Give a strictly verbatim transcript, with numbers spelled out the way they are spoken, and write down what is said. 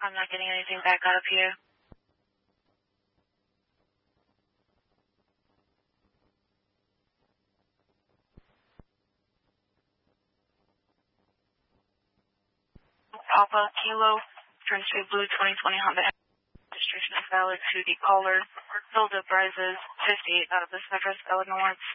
I'm not getting anything back out of here. Alpha Kilo, turn straight blue twenty twenty Honda. Registration is valid to the caller. Build up rises fifty-eight out of this address, Illinois.